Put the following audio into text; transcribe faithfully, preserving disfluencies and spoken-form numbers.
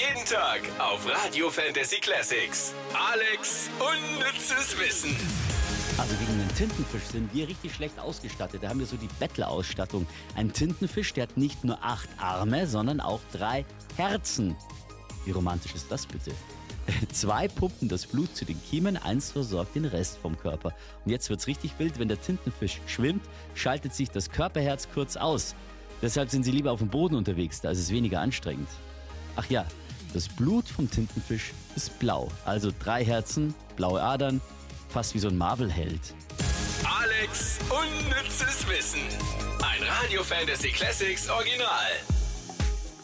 Jeden Tag auf Radio Fantasy Classics. Alex unnützes Wissen. Also gegen den Tintenfisch sind wir richtig schlecht ausgestattet. Da haben wir so die Bettler-Ausstattung. Ein Tintenfisch, der hat nicht nur acht Arme, sondern auch drei Herzen. Wie romantisch ist das bitte? Zwei pumpen das Blut zu den Kiemen, eins versorgt den Rest vom Körper. Und jetzt wird's richtig wild, wenn der Tintenfisch schwimmt, schaltet sich das Körperherz kurz aus. Deshalb sind sie lieber auf dem Boden unterwegs, da ist es weniger anstrengend. Ach ja, das Blut vom Tintenfisch ist blau. Also drei Herzen, blaue Adern, fast wie so ein Marvel-Held. Alex unnützes Wissen. Ein Radio Fantasy Classics Original.